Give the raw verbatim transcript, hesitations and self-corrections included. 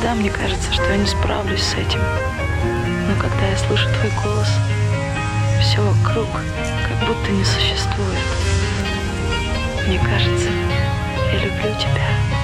Иногда мне кажется, что я не справлюсь с этим. Но когда я слышу твой голос, все вокруг как будто не существует. Мне кажется, я люблю тебя.